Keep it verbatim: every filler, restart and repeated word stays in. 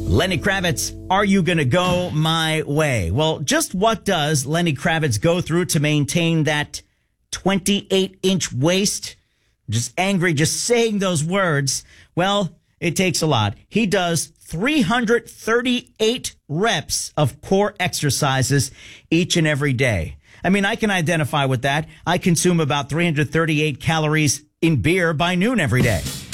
Lenny Kravitz, Are You Gonna Go My Way? Well, just what does Lenny Kravitz go through to maintain that twenty-eight inch waist? Just angry just saying those words. Well, it takes a lot. He does three hundred thirty-eight reps of core exercises each and every day. I mean, I can identify with that. I consume about three hundred thirty-eight calories in beer by noon every day.